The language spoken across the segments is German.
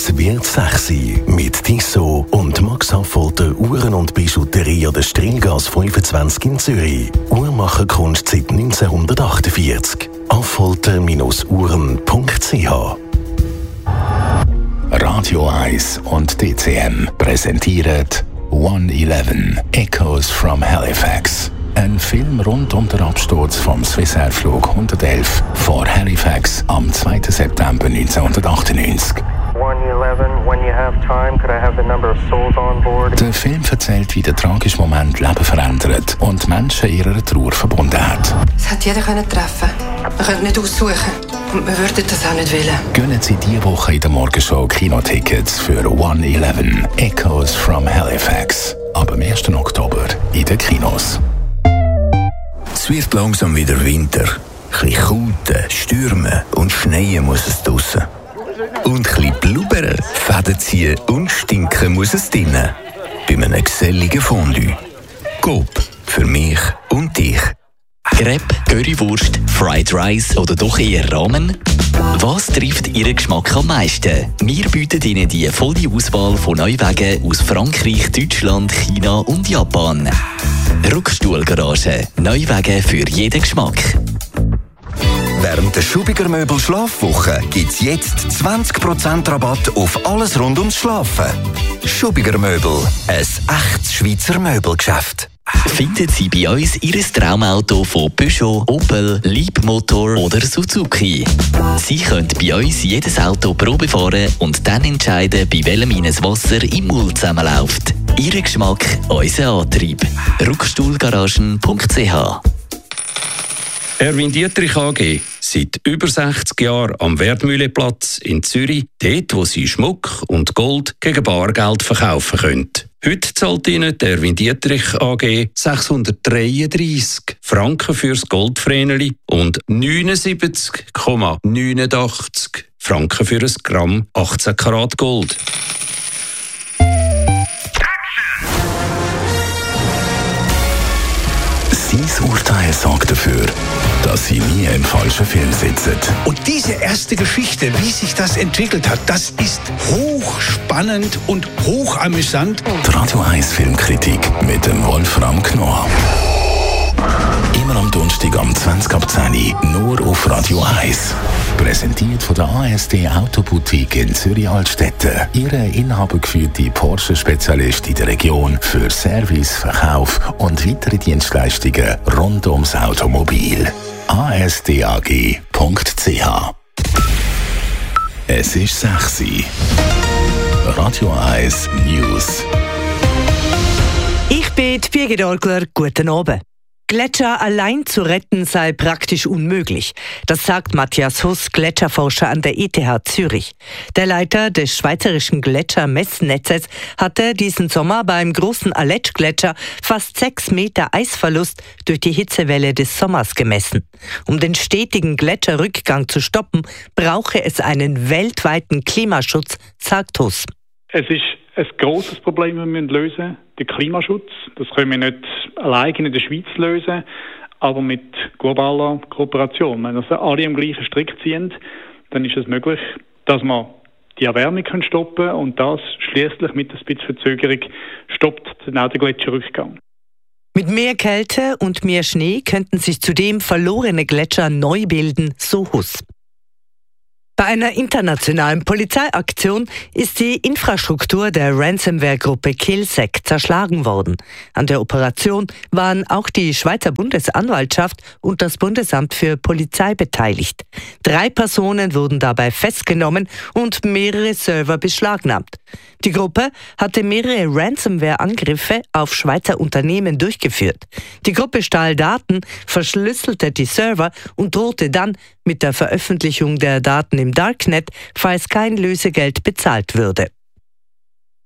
Es wird sexy mit Tissot und Max Affolter Uhren und Bijouterie an der Strilgasse 25 in Zürich. Uhrmacherkunst seit 1948. Affolter-uhren.ch. Radio 1 und DCM präsentieren 111 Echoes from Halifax. Ein Film rund um den Absturz vom Swissair-Flug 111 vor Halifax am 2. September 1998. 111, when you have time, could I have the number of souls on board? Der Film erzählt, wie der tragische Moment Leben verändert und Menschen ihrer Trauer verbunden hat. Es hätte jeder treffen können. Man könnte nicht aussuchen. Und wir würden das auch nicht wollen. Gönnen Sie diese Woche in der Morgenshow Kinotickets für 111 Echoes from Halifax. Ab dem 1. Oktober in den Kinos. Es wird langsam wieder Winter. Ein bisschen Kälte, Stürme und Schneien muss es draussen. Und ein bisschen blubbern, Fäden ziehen und stinken muss es drinnen. Bei einem geselligen Fondue. Coop, für mich und dich. Crepe, Currywurst, Fried Rice oder doch eher Ramen? Was trifft Ihren Geschmack am meisten? Wir bieten Ihnen die volle Auswahl von Neuwagen aus Frankreich, Deutschland, China und Japan. Rückstuhlgarage. Neuwagen für jeden Geschmack. Während der Schubiger Möbel Schlafwoche gibt es jetzt 20% Rabatt auf alles rund ums Schlafen. Schubiger Möbel, ein echtes Schweizer Möbelgeschäft. Finden Sie bei uns Ihr Traumauto von Peugeot, Opel, Leapmotor oder Suzuki. Sie können bei uns jedes Auto Probe fahren und dann entscheiden, bei welchem Ihnen das Wasser im Mund zusammenläuft. Ihr Geschmack, unser Antrieb. Rückstuhlgaragen.ch. Erwin Dietrich AG, seit über 60 Jahren am Wertmühleplatz in Zürich, dort wo Sie Schmuck und Gold gegen Bargeld verkaufen können. Heute zahlt Ihnen der Erwin Dietrich AG 633 Franken fürs Goldvreneli und 79,89 Franken für ein Gramm 18 Karat Gold. Sein Urteil sorgt dafür, dass Sie nie im falschen Film sitzen. Und diese erste Geschichte, wie sich das entwickelt hat, das ist hochspannend und hochamüsant. Die Radio 1 Filmkritik mit dem Wolfram Knorr. Immer am Donnerstag am 20 ab 10 nur auf Radio 1. Präsentiert von der ASD Autoboutique in Zürich-Altstetten. Ihre inhabergeführte Porsche-Spezialist in der Region für Service, Verkauf und weitere Dienstleistungen rund ums Automobil. asdag.ch. Es ist 6 Uhr. Radio 1 News. Ich bin die Birgit Orgler. Guten Abend. Gletscher allein zu retten sei praktisch unmöglich. Das sagt Matthias Huss, Gletscherforscher an der ETH Zürich. Der Leiter des schweizerischen Gletschermessnetzes hatte diesen Sommer beim großen Aletsch-Gletscher fast 6 Meter Eisverlust durch die Hitzewelle des Sommers gemessen. Um den stetigen Gletscherrückgang zu stoppen, brauche es einen weltweiten Klimaschutz, sagt Huss. Es ist ein grosses Problem, das wir lösen müssen, der Klimaschutz. Das können wir nicht allein in der Schweiz lösen, aber mit globaler Kooperation. Wenn also alle am gleichen Strick ziehen, dann ist es möglich, dass wir die Erwärmung stoppen können und das schliesslich mit ein bisschen Verzögerung stoppt dann auch den Gletscherrückgang. Mit mehr Kälte und mehr Schnee könnten sich zudem verlorene Gletscher neu bilden, so Huss. Bei einer internationalen Polizeiaktion ist die Infrastruktur der Ransomware-Gruppe Killsec zerschlagen worden. An der Operation waren auch die Schweizer Bundesanwaltschaft und das Bundesamt für Polizei beteiligt. 3 Personen wurden dabei festgenommen und mehrere Server beschlagnahmt. Die Gruppe hatte mehrere Ransomware-Angriffe auf Schweizer Unternehmen durchgeführt. Die Gruppe stahl Daten, verschlüsselte die Server und drohte dann mit der Veröffentlichung der Daten im Darknet, falls kein Lösegeld bezahlt würde.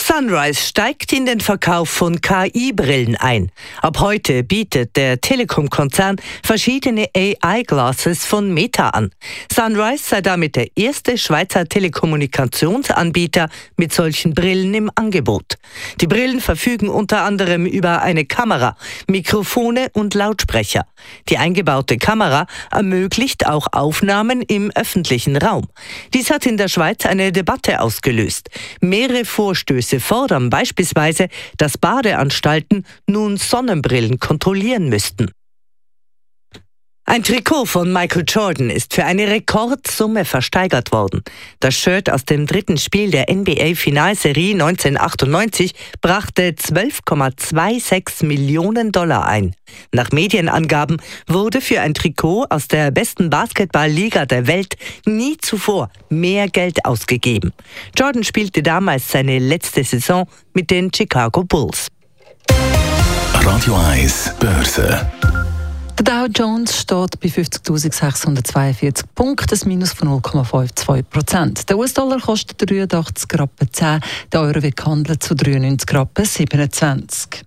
Sunrise steigt in den Verkauf von KI-Brillen ein. Ab heute bietet der Telekom-Konzern verschiedene AI-Glasses von Meta an. Sunrise sei damit der erste Schweizer Telekommunikationsanbieter mit solchen Brillen im Angebot. Die Brillen verfügen unter anderem über eine Kamera, Mikrofone und Lautsprecher. Die eingebaute Kamera ermöglicht auch Aufnahmen im öffentlichen Raum. Dies hat in der Schweiz eine Debatte ausgelöst. Mehrere Vorstöße fordern beispielsweise, dass Badeanstalten nun Sonnenbrillen kontrollieren müssten. Ein Trikot von Michael Jordan ist für eine Rekordsumme versteigert worden. Das Shirt aus dem 3. Spiel der NBA-Finalserie 1998 brachte $12,26 Millionen ein. Nach Medienangaben wurde für ein Trikot aus der besten Basketballliga der Welt nie zuvor mehr Geld ausgegeben. Jordan spielte damals seine letzte Saison mit den Chicago Bulls. Radio 1 Börse. Der Dow Jones steht bei 50.642 Punkten, ein Minus von 0,52%. Der US-Dollar kostet 83,10 Rappen. Der Euro wird gehandelt zu 93,27 Rappen.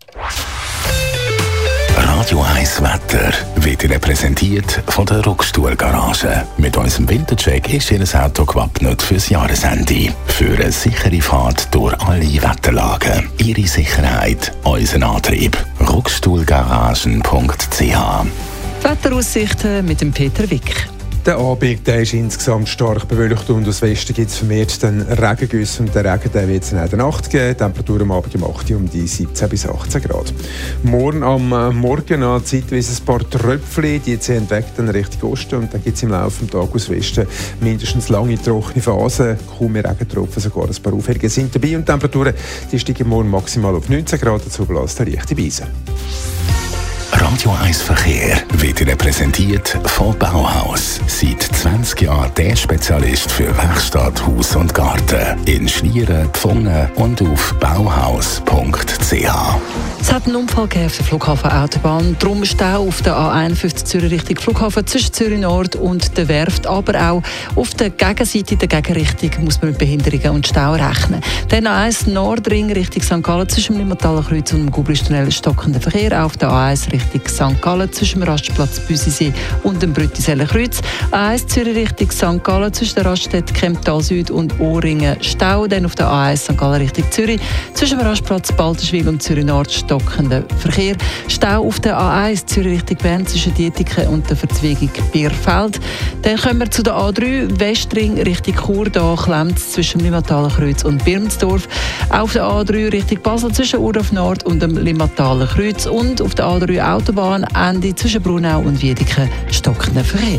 Radio 1 Wetter wird Ihnen präsentiert von der Rockstuhl-Garage. Mit unserem Wintercheck ist Ihr Auto gewappnet fürs Jahresende. Für eine sichere Fahrt durch alle Wetterlagen. Ihre Sicherheit, unser Antrieb. Rockstuhlgaragen.ch. Wetteraussichten mit dem Peter Wick. Der Abend der ist insgesamt stark bewölkt und aus Westen gibt es vermehrt den Regengüsse. Und der Regen wird es in der Nacht geben. Temperatur am Abend um 8 Uhr um die 17 bis 18 Grad. Morgen am Morgen an zeitweise ein paar Tröpfchen, die ziehen weg dann Richtung Osten. Und dann gibt es im Laufe des Tages aus Westen mindestens lange trockene Phasen. Kaum mehr Regentropfen, sogar ein paar Aufhellungen sind dabei. Und die Temperaturen die steigen morgen maximal auf 19 Grad. Dazu bläst der leichte Beise. Radio 1 Verkehr wird Ihnen präsentiert von Bauhaus. Seit 20 Jahren der Spezialist für Werkstatt, Haus und Garten. In Schlieren, Pfungen und auf bauhaus.ch. Es hat einen Unfall gegeben auf der Flughafen Autobahn. Darum Stau auf der A51 Zürich Richtung Flughafen zwischen Zürich Nord und der Werft. Aber auch auf der Gegenseite, der Gegenrichtung, muss man mit Behinderungen und Stau rechnen. Dann A1 Nordring Richtung St. Gallen zwischen dem Limmatalenkreuz und dem Gubristunnel stockender Verkehr. Auf der A1 Richtung St. Gallen zwischen dem Rastplatz Büsisee und dem Brüttisellenkreuz. A1 Zürich Richtung St. Gallen zwischen der Raststätte Kemptal Süd und Ohrringen Stau. Dann auf der A1 St. Gallen Richtung Zürich zwischen dem Rastplatz Balterschwil und Zürich Nord stockender Verkehr. Stau auf der A1 Zürich Richtung Bern zwischen Dietiken und der Verzweigung Bierfeld. Dann kommen wir zu der A3 Westring Richtung Chur. Da klemmt es zwischen dem Limmatalenkreuz und Birmsdorf. Auf der A3 Richtung Basel zwischen Urdorf Nord und dem Limmatalenkreuz. Und auf der A3 Autobahn Ende zwischen Brunau und Wiedeke stockender Verkehr.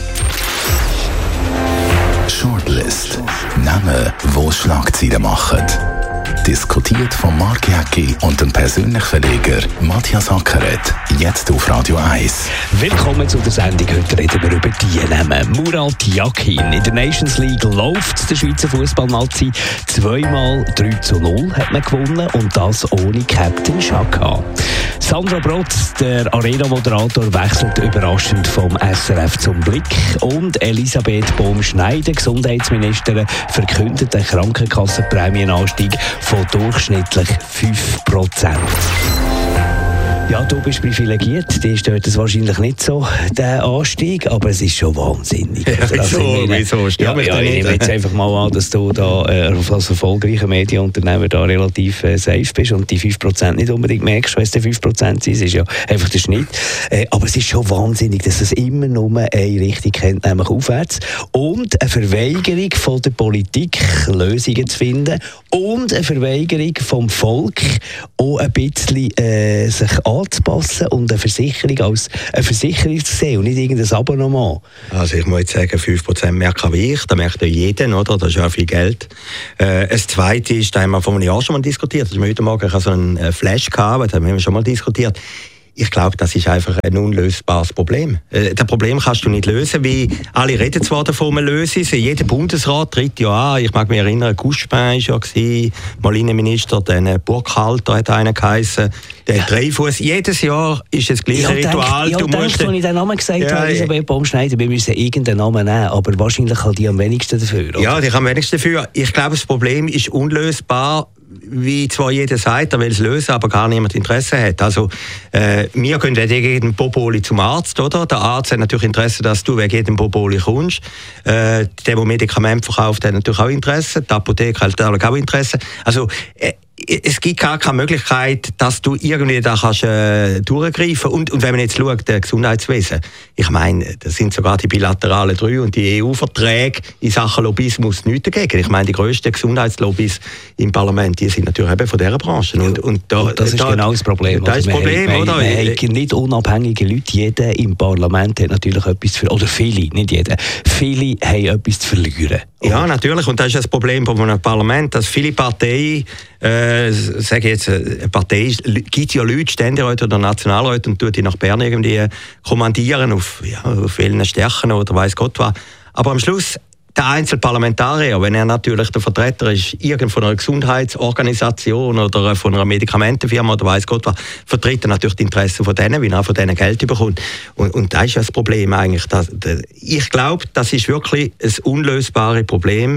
Shortlist. Namen, die Schlagzeilen machen. Diskutiert von Mark Jäcki und dem persönlichen Verleger Matthias Ackeret. Jetzt auf Radio 1. Willkommen zu der Sendung. Heute reden wir über die Namen. Murat Yakin. In der Nations League läuft der Schweizer Fußballnazi. 2-0 hat man gewonnen und das ohne Captain Xhaka. Sandra Brotz, der Arena-Moderator, wechselt überraschend vom SRF zum Blick. Und Elisabeth Bohm-Schneider, Gesundheitsministerin, verkündet einen Krankenkassenprämienanstieg von durchschnittlich 5%. Ja, du bist privilegiert, dir stört es wahrscheinlich nicht so, der Anstieg, aber es ist schon wahnsinnig. Ja, wieso stört mich ich nehme jetzt einfach mal an, dass du da als erfolgreicher Medienunternehmer da relativ safe bist und die 5% nicht unbedingt merkst, wenn es die 5% sind, ist ja einfach der Schnitt. Aber es ist schon wahnsinnig, dass es immer nur eine Richtung kennt, nämlich aufwärts. Und eine Verweigerung von der Politik, Lösungen zu finden und eine Verweigerung vom Volk, auch ein bisschen sich anzupassen und eine Versicherung als eine Versicherung zu sehen und nicht irgendein Abonnement. Also ich muss jetzt sagen, 5% merken wie ich, das merkt ja jeder, oder? Das ist ja viel Geld. Das Zweite ist, da haben wir vor einem Jahr schon mal diskutiert, das ist mir heute Morgen so ein Flash gehabt, das haben wir schon mal diskutiert. Ich glaube, das ist einfach ein unlösbares Problem. Das Problem kannst du nicht lösen, wie alle reden zwar davon, man löse es. Jeder Bundesrat tritt ja an. Ich mag mich erinnern, Couchepin war ja, mal Innenminister, dann Burkhalter hat einer geheissen, der Dreifuss. Jedes Jahr ist das gleiche Ritual. Ich habe als ich den Namen gesagt habe, Elisabeth Bohm-Schneider, wir müssen irgendeinen Namen nehmen, aber wahrscheinlich haben die am wenigsten dafür. Oder? Ja, die haben am wenigsten dafür. Ich glaube, das Problem ist unlösbar, wie zwar jeder sagt, er will es lösen, aber gar niemand Interesse hat. Also, wir gehen wegen jedem Popoli zum Arzt, oder? Der Arzt hat natürlich Interesse, dass du wegen jedem Popoli kommst. Der Medikamente verkauft, hat natürlich auch Interesse. Die Apotheke hat natürlich auch Interesse. Also, es gibt gar keine Möglichkeit, dass du irgendwie da kannst, durchgreifen kannst. Und wenn man jetzt schaut, das Gesundheitswesen, ich meine, da sind sogar die bilateralen 3 und die EU-Verträge in Sachen Lobbyismus nichts dagegen. Ich meine, die grössten Gesundheitslobbys im Parlament, die sind natürlich eben von dieser Branche. Und das ist genau das Problem. Das ist das Problem, oder? Wir haben nicht unabhängige Leute. Jeder im Parlament hat natürlich etwas zu oder viele, nicht jeder. Viele haben etwas zu verlieren. Ja, natürlich. Und das ist das Problem von einem Parlament, dass viele Parteien, sage jetzt, eine Partei gibt ja Leute, Ständeräte oder Nationalräte und tut die nach Bern irgendwie kommandieren auf welchen Stärken oder weiss Gott was. Aber am Schluss, der Einzelparlamentarier, wenn er natürlich der Vertreter ist, von einer Gesundheitsorganisation oder von einer Medikamentenfirma oder weiss Gott was, vertritt er natürlich die Interessen von denen, wie er von denen Geld bekommt. Und das ist das Problem eigentlich. Ich glaube, das ist wirklich ein unlösbares Problem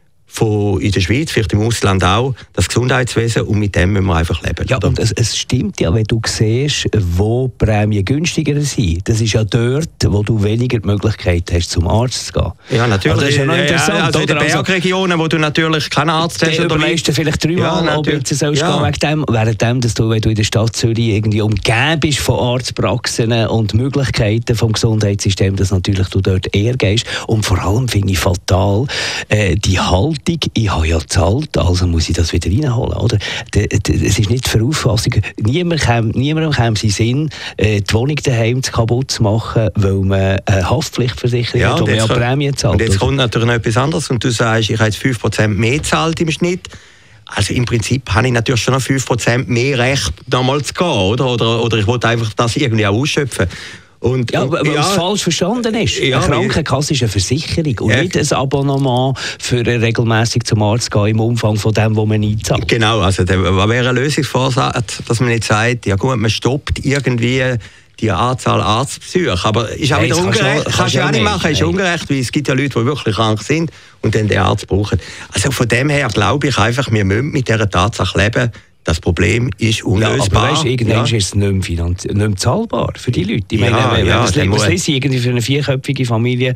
in der Schweiz, vielleicht im Ausland auch, das Gesundheitswesen, und mit dem müssen wir einfach leben. Ja, und es stimmt ja, wenn du siehst, wo Prämien günstiger sind. Das ist ja dort, wo du weniger die Möglichkeit hast, zum Arzt zu gehen. Ja, natürlich. Also das ist ja noch interessant. Also in den Bergregionen, wo du natürlich keinen Arzt hast. Du überlegst dir vielleicht 3 Mal, ob jetzt sollst gehen wegen dem, währenddem, dass du, wenn du in der Stadt Zürich irgendwie umgeben bist von Arztpraxen und Möglichkeiten vom Gesundheitssystem, dass natürlich du dort eher gehst. Und vor allem finde ich fatal, die Haltung, ich habe ja gezahlt, also muss ich das wieder reinholen, oder? Es ist nicht für Auffassung. Niemandem käme es Sinn, die Wohnung daheim kaputt zu machen, weil man eine Haftpflichtversicherung hat, wo man ja Prämien zahlt. Und jetzt kommt natürlich noch etwas anderes und du sagst, ich habe jetzt 5% mehr gezahlt im Schnitt. Also im Prinzip habe ich natürlich schon noch 5% mehr Recht, nochmal zu gehen, oder ich wollte einfach das irgendwie auch ausschöpfen. Weil es falsch verstanden ist. Eine Krankenkasse ist eine Versicherung und nicht ein Abonnement für regelmäßig zum Arzt gehen im Umfang von dem, was man einzahlt. Genau, also da wäre ein Lösungsvorsatz, dass man nicht sagt, ja gut, man stoppt irgendwie die Anzahl Arztbesuche. Aber ist auch wieder ungerecht. Kannst du ja auch nicht machen, ist ungerecht, weil es gibt ja Leute, die wirklich krank sind und dann den Arzt brauchen. Also von dem her glaube ich einfach, wir müssen mit dieser Tatsache leben. Das Problem ist unlösbar. Ja, aber weißt, irgendwann ist es nicht mehr zahlbar für die Leute. Ich meine, was ist irgendwie für eine 4-köpfige Familie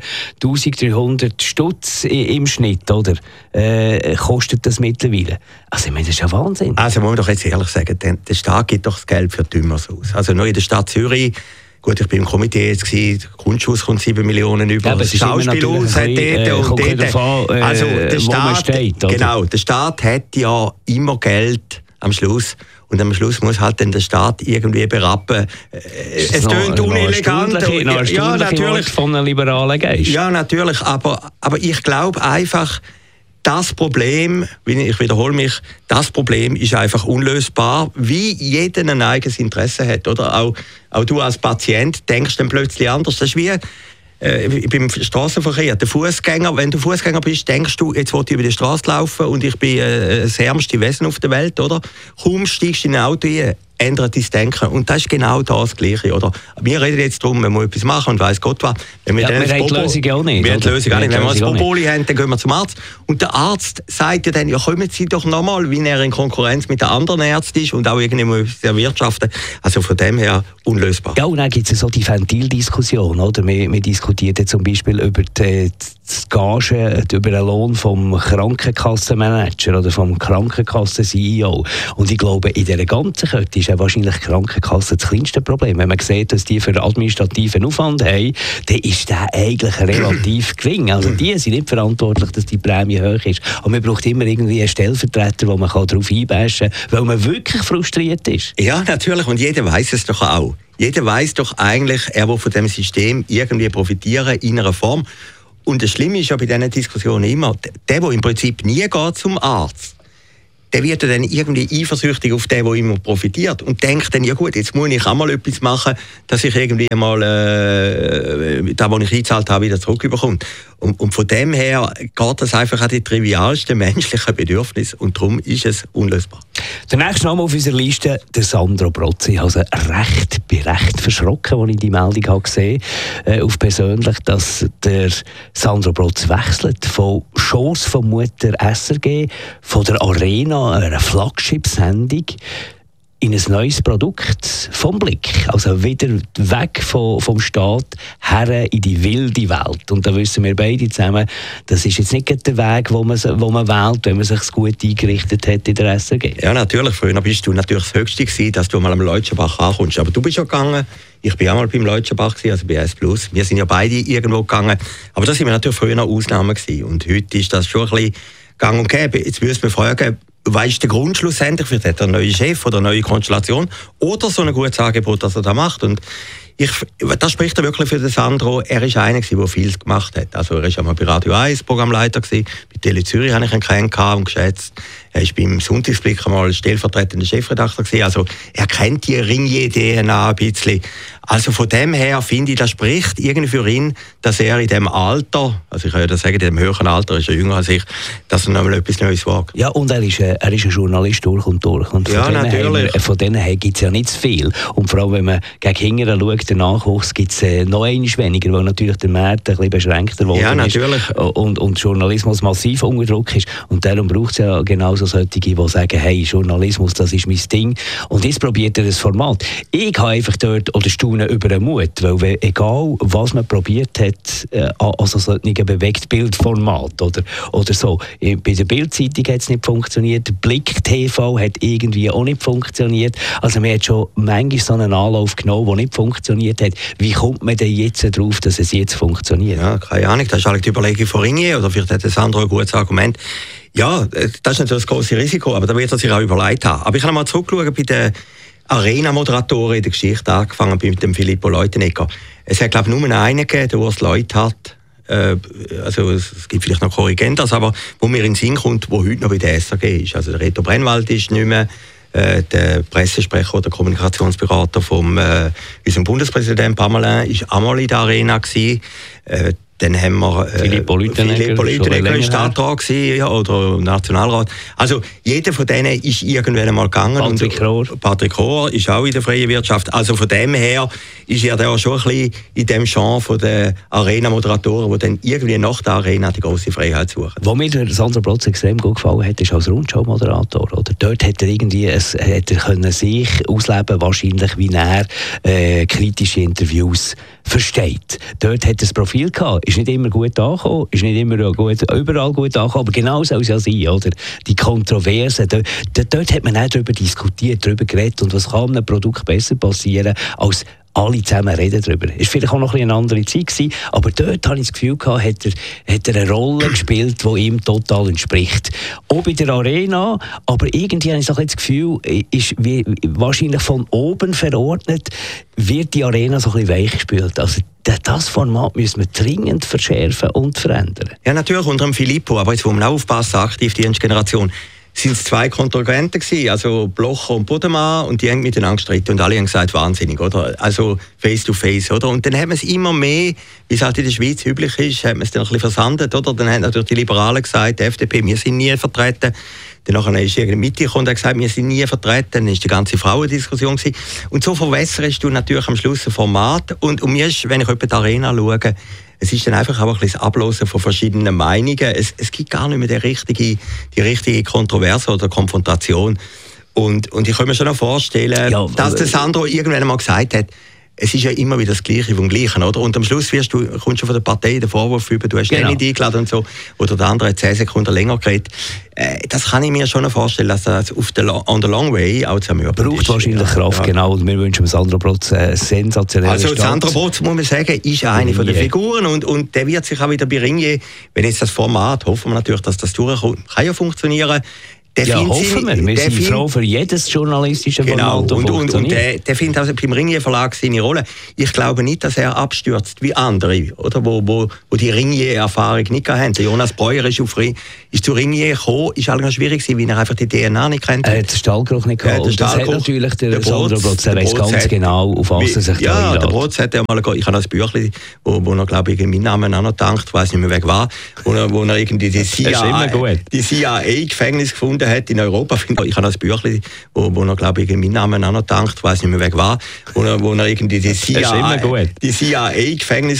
1300 Stutz im Schnitt, oder? Kostet das mittlerweile? Also ich meine, das ist ja Wahnsinn. Also muss man doch jetzt ehrlich sagen, der Staat gibt doch das Geld für Dümers aus. Also nur in der Stadt Zürich, gut, ich bin im Komitee jetzt gewesen, der Grundschuss kommt 7 Millionen über, das Schauspielhaus hat dort und dort. Also der Staat, steht, genau, der Staat hat ja immer Geld am Schluss. Und am Schluss muss halt dann der Staat irgendwie berappen. Es tönt unelegant. Ja, natürlich. Von einem liberalen Geist. Ja, natürlich. Aber ich glaube einfach, das Problem, ich wiederhole mich, das Problem ist einfach unlösbar, wie jeder ein eigenes Interesse hat. Oder? Auch du als Patient denkst dann plötzlich anders. Das ist wie beim Strassenverkehr. Der Fußgänger, wenn du Fußgänger bist, denkst du, jetzt will ich über die Straße laufen und ich bin das ärmste Wesen auf der Welt, oder? Kaum steigst du in ein Auto ein, ändert dein Denken. Und das ist genau das Gleiche, oder? Wir reden jetzt darum, man muss etwas machen und weiss Gott was. Wenn wir haben die Lösung auch nicht. Wir haben die Lösung auch nicht. Wenn wir ein Popoli haben, dann gehen wir zum Arzt. Und der Arzt sagt ja dann, ja, kommen Sie doch nochmal, wie er in Konkurrenz mit den anderen Ärzten ist und auch irgendwie muss erwirtschaften. Also von dem her unlösbar. Ja, und dann gibt es so die Ventildiskussion, oder? Wir diskutieren jetzt zum Beispiel über die Gage, über den Lohn vom Krankenkassenmanager oder vom Krankenkassen-CEO. Und ich glaube, in dieser ganzen Kette ist ja wahrscheinlich die Krankenkasse das kleinste Problem. Wenn man sieht, dass die für administrativen Aufwand haben, dann ist der eigentlich relativ gering. Also die sind nicht verantwortlich, dass die Prämie hoch ist. Und man braucht immer irgendwie einen Stellvertreter, wo man darauf einbashen kann, weil man wirklich frustriert ist. Ja, natürlich. Und jeder weiß es doch auch. Jeder weiß doch eigentlich, er will von dem System irgendwie profitieren in einer Form. Und das Schlimme ist ja bei diesen Diskussionen immer, der im Prinzip nie geht zum Arzt, der wird dann irgendwie eifersüchtig auf den, der immer profitiert und denkt dann, ja gut, jetzt muss ich auch mal etwas machen, dass ich irgendwie mal das, was ich eingezahlt habe, wieder zurückbekomme. Und von dem her geht das einfach an die trivialsten menschlichen Bedürfnisse und darum ist es unlösbar. Der nächste Name auf unserer Liste, der Sandro Brozzi. Ich habe recht verschrocken, als ich die Meldung habe gesehen habe, auf persönlich, dass der Sandro Brozzi wechselt von Chance von Mutter SRG, von der Arena, einer Flagship-Sendung, in ein neues Produkt vom Blick. Also wieder weg vom Staat her in die wilde Welt. Und da wissen wir beide zusammen, das ist jetzt nicht der Weg, wo man wählt, wenn man sich gut eingerichtet hat in der SRG. Ja, natürlich. Früher bist du natürlich das Höchste gewesen, dass du mal am Leutschenbach ankommst. Aber du bist ja gegangen. Ich bin auch mal beim Leutschenbach gewesen, also bei S+. Wir sind ja beide irgendwo gegangen. Aber das sind wir natürlich früher noch Ausnahmen gewesen. Und heute ist das schon ein bisschen gang und gäbe. Jetzt müssen wir fragen, was ist der Grund schlussendlich? Vielleicht hat er einen neuen Chef oder eine neue Konstellation oder so ein gutes Angebot, das er da macht. Und das spricht er wirklich für den Sandro. Er ist einer, der viel gemacht hat. Also er war einmal bei Radio 1 Programmleiter, bei Tele Zürich habe ich ihn kennengelernt und geschätzt. Er war beim Sonntagsblick einmal stellvertretender Chefredakteur gewesen. Also er kennt die Ringier-DNA ein bisschen. Also von dem her finde ich, das spricht irgendwie für ihn, dass er in diesem Alter, also ich kann ja das sagen, in diesem höheren Alter, ist er jünger als ich, dass er noch mal etwas Neues wagt. Ja, und er ist ein Journalist durch und durch. Und ja, natürlich. Von denen gibt es ja nicht zu viel. Und vor allem, wenn man gegen hinten schaut, den Nachwuchs gibt es noch einiges weniger, weil natürlich der Markt ein bisschen beschränkter geworden ja, natürlich. Ist und Journalismus massiv unter Druck ist. Und darum braucht es ja genauso solche, die sagen, hey, Journalismus, das ist mein Ding. Und jetzt probiert er das Format. Ich habe einfach dort oder staune über den Mut, weil egal, was man probiert hat, also so ein Bewegtbildformat oder so. Bei der Bild-Zeitung hat es nicht funktioniert, Blick TV hat irgendwie auch nicht funktioniert. Also man hat schon manchmal so einen Anlauf genommen, der nicht funktioniert hat. Wie kommt man denn jetzt darauf, dass es jetzt funktioniert? Ja, keine Ahnung, das ist halt die Überlegung von Ringier, oder vielleicht hat das andere ein gutes Argument. Ja, das ist natürlich das große Risiko, aber da wird er sich auch überlegt haben. Aber ich kann mal zurückschauen bei den Arena-Moderatoren in der Geschichte, angefangen mit dem Filippo Leutenegger. Es hat, glaube ich, nur einen gegeben, der Urs Leuthard. Also es gibt vielleicht noch Korrigendas, aber wo mir in den Sinn kommt, wo heute noch bei der SRG ist. Also der Reto Brennwald ist nicht mehr, der Pressesprecher oder Kommunikationsberater von unserem Bundespräsidenten Parmelin ist auch mal in der Arena gewesen. Dann haben wir Filippo Leutenegger im Stadtrat gewesen, ja, oder im Nationalrat. Also jeder von denen ist irgendwann einmal gegangen. Patrick Rohr ist auch in der freien Wirtschaft. Also von dem her ist er da schon ein bisschen in dem Genre von den Arena-Moderatoren, die dann irgendwie nach der Arena die grosse Freiheit suchen. Wo mir der Sandro Protz extrem gut gefallen hat, ist als Rundschau-Moderator. Oder? Dort hat er irgendwie können sich ausleben, wahrscheinlich wie er kritische Interviews versteht. Dort hat er das Profil gehabt. Ist nicht immer gut angekommen, ist nicht immer überall gut angekommen, aber genau soll es ja sein, oder? Die Kontroversen, dort hat man auch darüber diskutiert, darüber geredet, und was kann einem Produkt besser passieren, als alle zusammen reden darüber. Es war vielleicht auch noch eine andere Zeit gewesen, aber dort habe ich das Gefühl gehabt, hat er eine Rolle gespielt, die ihm total entspricht. Auch bei der Arena, aber irgendwie habe ich so das Gefühl, ist wahrscheinlich von oben verordnet, wird die Arena so ein bisschen weich gespült. Also das Format müssen wir dringend verschärfen und verändern. Ja, natürlich unter dem Filippo, aber jetzt, wo man aufpassen, aktiv die erste Generation, sind es zwei Kontrahenten gewesen, also Blocher und Bodemann, und die haben miteinander gestritten und alle haben gesagt, wahnsinnig, oder? Also face to face, oder? Und dann haben wir es immer mehr, wie es halt in der Schweiz üblich ist, haben wir es dann ein bisschen versandet, oder? Dann haben natürlich die Liberalen gesagt, die FDP, wir sind nie vertreten. Dann ist irgendeine Mitte gekommen und hat gesagt, wir sind nie vertreten. Dann war die ganze Frauendiskussion gewesen. Und so verwässerst du natürlich am Schluss ein Format. Und mir ist, wenn ich etwa die Arena schaue, es ist dann einfach auch ein bisschen das Ablosen von verschiedenen Meinungen. Es gibt gar nicht mehr die richtige Kontroverse oder Konfrontation. Und ich kann mir schon noch vorstellen, ja, dass der Sandro irgendwann einmal gesagt hat, es ist ja immer wieder das Gleiche vom Gleichen, oder? Und am Schluss kommst du von der Partei den Vorwurf über, du hast den nicht eingeladen und so, oder der andere hat 10 Sekunden länger geredet. Das kann ich mir schon noch vorstellen, dass das on the long way auch zu ermöglichen braucht wahrscheinlich Kraft, ja. Genau. Und wir wünschen Sandro Protz sensationell. Also Sandro Protz, muss man sagen, ist eine von den Figuren, und der wird sich auch wieder bei Ringier, wenn jetzt das Format, hoffen wir natürlich, dass das durchkommt, kann ja funktionieren. Hoffen wir. Wir sind froh für jedes journalistische Format. Genau, und der findet also beim Ringier Verlag seine Rolle. Ich glaube nicht, dass er abstürzt wie andere, oder? Wo die Ringier-Erfahrung nicht haben. Der Jonas Breuer ist zu Ringier gekommen, ist allgemein schwierig gewesen, weil er einfach die DNA nicht kennt. Er hat den Stallgeruch nicht gehabt. Und das hat natürlich der Sandro Protz, er weiss ganz genau, auf was er sich da einlädt. Ja, der Protz hat ja mal, ich habe das Büchlein, wo er, glaube ich, meinen Namen auch noch dankt, ich weiss nicht mehr, wer war, wo er irgendwie die CIA-Gefängnis gefunden hat in Europa. Ich habe das Büchlein, wo er, glaube ich, meinen Namen auch noch dankt, ich weiss nicht mehr, wer war, wo er irgendwie die CIA-Gefängnis